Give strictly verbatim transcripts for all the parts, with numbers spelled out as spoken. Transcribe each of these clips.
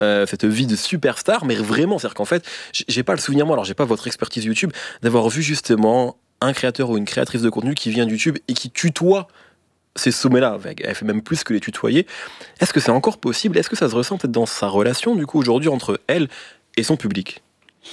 euh, cette vie de superstar, mais vraiment, c'est-à-dire qu'en fait, j'ai pas le souvenir, moi, alors j'ai pas votre expertise YouTube, d'avoir vu justement un créateur ou une créatrice de contenu qui vient de YouTube et qui tutoie ces sommets-là. Elle fait même plus que les tutoyer. Est-ce que c'est encore possible? Est-ce que ça se ressent peut-être dans sa relation, du coup, aujourd'hui, entre elle et son public?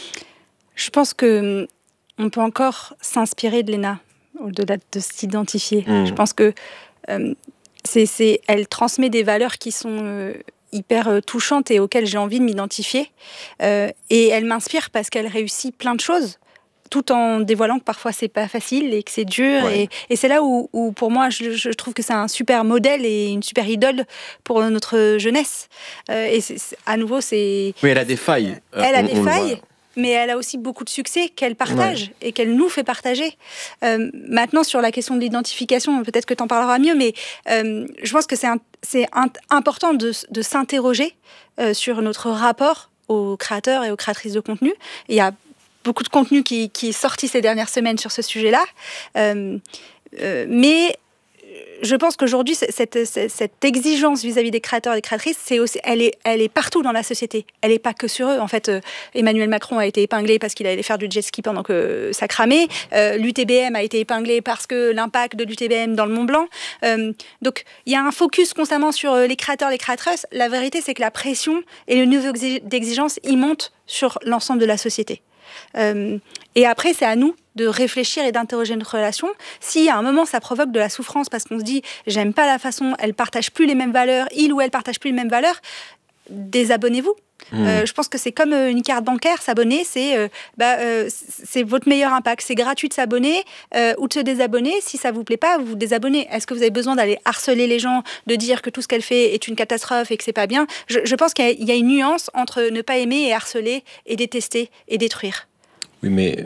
Je pense que on peut encore s'inspirer de Léna, au-delà de s'identifier. Mmh. Je pense que euh, c'est, c'est, elle transmet des valeurs qui sont euh, hyper euh, touchantes et auxquelles j'ai envie de m'identifier. Euh, et elle m'inspire parce qu'elle réussit plein de choses, tout en dévoilant que parfois c'est pas facile et que c'est dur. Ouais. Et, et c'est là où, où pour moi, je, je trouve que c'est un super modèle et une super idole pour notre jeunesse. Euh, et c'est, c'est, à nouveau, c'est... Oui, elle a des failles. Elle a on, des on failles. Mais elle a aussi beaucoup de succès qu'elle partage ouais. et qu'elle nous fait partager. Euh, maintenant, sur la question de l'identification, peut-être que tu en parleras mieux, mais euh, je pense que c'est, un, c'est un, important de, de s'interroger euh, sur notre rapport aux créateurs et aux créatrices de contenu. Il y a beaucoup de contenu qui, qui est sorti ces dernières semaines sur ce sujet-là. Euh, euh, mais... Je pense qu'aujourd'hui, cette, cette, cette exigence vis-à-vis des créateurs et des créatrices, c'est aussi, elle, est, elle est partout dans la société. Elle n'est pas que sur eux. En fait, euh, Emmanuel Macron a été épinglé parce qu'il allait faire du jet ski pendant que ça cramait. Euh, l'U T B M a été épinglé parce que l'impact de l'U T B M dans le Mont Blanc. Euh, donc, il y a un focus constamment sur les créateurs, les créatrices. La vérité, c'est que la pression et le niveau d'exigence, ils montent sur l'ensemble de la société. Euh, et après, c'est à nous de réfléchir et d'interroger notre relation. Si à un moment ça provoque de la souffrance parce qu'on se dit j'aime pas la façon, elle partage plus les mêmes valeurs, il ou elle partage plus les mêmes valeurs, désabonnez-vous. Mmh. Euh, je pense que c'est comme une carte bancaire, s'abonner, c'est, euh, bah, euh, c'est votre meilleur impact. C'est gratuit de s'abonner euh, ou de se désabonner. Si ça vous plaît pas, vous vous désabonnez. Est-ce que vous avez besoin d'aller harceler les gens, de dire que tout ce qu'elle fait est une catastrophe et que c'est pas bien? je, je pense qu'il y a une nuance entre ne pas aimer et harceler et détester et détruire. Oui, mais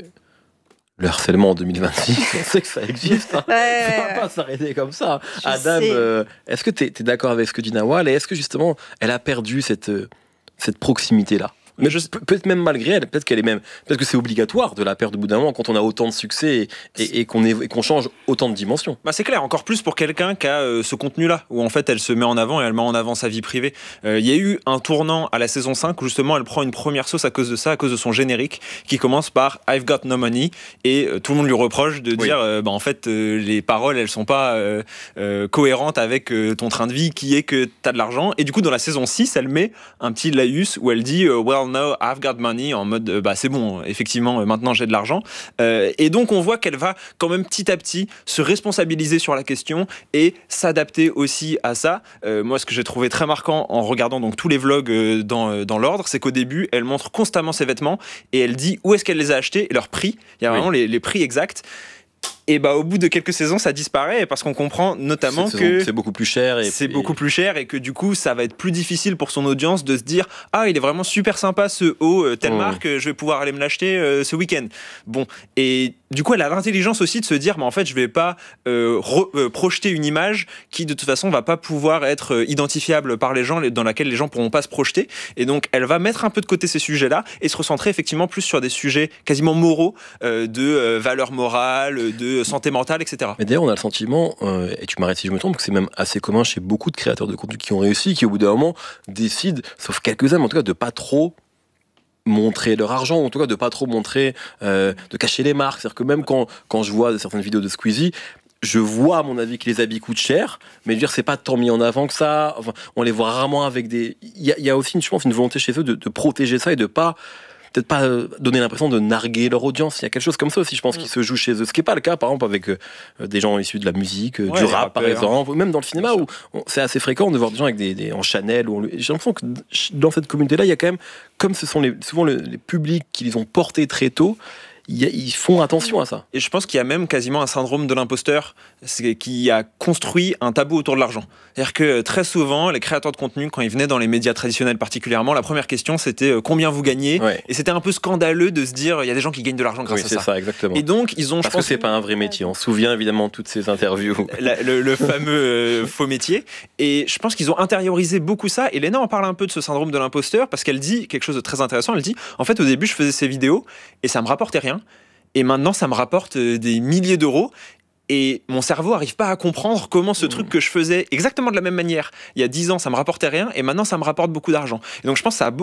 le harcèlement en deux mille vingt-six, on sait que ça existe. Hein. Ouais, ça va pas s'arrêter comme ça. Je Adam, euh, est-ce que tu es d'accord avec ce que dit Nawal? Et est-ce que justement, elle a perdu cette, cette proximité-là? Mais je, peut-être même malgré elle, peut-être qu'elle est même, peut-être que c'est obligatoire de la perdre au bout d'un moment quand on a autant de succès et, et, et, qu'on, est, et qu'on change autant de dimensions. Bah c'est clair, encore plus pour quelqu'un qui a euh, ce contenu-là, où en fait elle se met en avant et elle met en avant sa vie privée. Il euh, y a eu un tournant à la saison cinq où justement elle prend une première sauce à cause de ça, à cause de son générique qui commence par I've got no money et euh, tout le monde lui reproche de dire oui. euh, bah, en fait euh, les paroles elles sont pas euh, euh, cohérentes avec euh, ton train de vie qui est que t'as de l'argent. Et du coup dans la saison six elle met un petit laïus où elle dit euh, well no I've got money en mode euh, bah c'est bon effectivement euh, maintenant j'ai de l'argent euh, et donc on voit qu'elle va quand même petit à petit se responsabiliser sur la question et s'adapter aussi à ça. Euh, moi ce que j'ai trouvé très marquant en regardant donc tous les vlogs euh, dans, euh, dans l'ordre, c'est qu'au début elle montre constamment ses vêtements et elle dit où est-ce qu'elle les a achetés et leur prix, il y a vraiment oui. les, les prix exacts. Et bah au bout de quelques saisons ça disparaît parce qu'on comprend notamment Cette que saison, c'est beaucoup plus cher et c'est puis... beaucoup plus cher et que du coup ça va être plus difficile pour son audience de se dire ah il est vraiment super sympa ce haut euh, telle mmh. marque je vais pouvoir aller me l'acheter euh, ce week-end. Bon et du coup elle a l'intelligence aussi de se dire mais en fait je vais pas euh, re, euh, projeter une image qui de toute façon va pas pouvoir être euh, identifiable par les gens dans laquelle les gens pourront pas se projeter et donc elle va mettre un peu de côté ces sujets là et se recentrer effectivement plus sur des sujets quasiment moraux euh, de euh, valeurs morales, de santé mentale, et cetera. Mais d'ailleurs, on a le sentiment, euh, et tu m'arrêtes si je me trompe, que c'est même assez commun chez beaucoup de créateurs de contenu qui ont réussi, qui au bout d'un moment décident, sauf quelques-uns, mais en tout cas, de pas trop montrer leur argent, ou en tout cas de pas trop montrer, euh, de cacher les marques. C'est-à-dire que même quand, quand je vois certaines vidéos de Squeezie, je vois, à mon avis, que les habits coûtent cher, mais je veux dire, c'est pas tant mis en avant que ça. Enfin, on les voit rarement avec des... Il y a, il y a aussi, je pense, une volonté chez eux de, de protéger ça et de pas... peut-être pas donner l'impression de narguer leur audience. Il y a quelque chose comme ça aussi, je pense, mmh. qui se joue chez eux. Ce qui n'est pas le cas, par exemple, avec euh, des gens issus de la musique, euh, ouais, du rap, par exemple, ou même dans le cinéma, où on, c'est assez fréquent de voir des gens avec des, des en Chanel. Où on, j'ai l'impression que dans cette communauté-là, il y a quand même, comme ce sont les, souvent le, les publics qui les ont portés très tôt, ils font attention à ça. Et je pense qu'il y a même quasiment un syndrome de l'imposteur qui a construit un tabou autour de l'argent. C'est-à-dire que très souvent, les créateurs de contenu, quand ils venaient dans les médias traditionnels particulièrement, la première question c'était combien vous gagnez ouais. Et c'était un peu scandaleux de se dire il y a des gens qui gagnent de l'argent grâce oui, à c'est ça. ça, exactement. Et donc ils ont. Parce je pense, que c'est pas un vrai métier. On se souvient évidemment de toutes ces interviews. La, le, le fameux euh, faux métier. Et je pense qu'ils ont intériorisé beaucoup ça. Et Léna en parle un peu de ce syndrome de l'imposteur parce qu'elle dit quelque chose de très intéressant. Elle dit en fait au début je faisais ces vidéos et ça me rapportait rien. Et maintenant, ça me rapporte des milliers d'euros. Et mon cerveau n'arrive pas à comprendre comment ce Mmh. truc que je faisais exactement de la même manière il y a dix ans, ça me rapportait rien, et maintenant ça me rapporte beaucoup d'argent. Et donc je pense que ça a